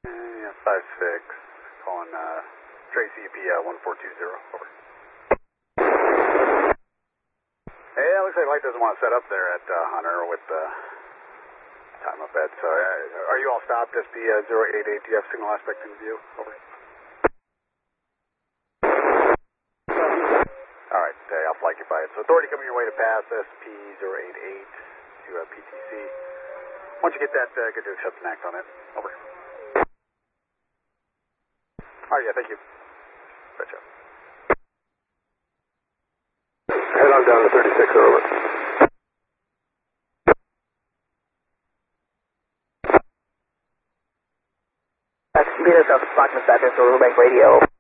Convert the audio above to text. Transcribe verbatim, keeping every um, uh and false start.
Yeah, five six, calling uh, Tracy P uh, one four two zero, over. Hey, it looks like light doesn't want to set up there at uh, Hunter with the time up at, so uh, are you all stopped, S P uh, zero eight eight, do you have signal aspect in view, over? Alright, uh, I'll flag you by it. So authority coming your way to pass S P zero eight eight to uh, P T C. Once you get that, uh, good to accept an act on it, over. Alright, yeah, thank you. Gotcha. Head on down to thirty-six, over. That's Peter of Stockman Center, so Rubank Radio.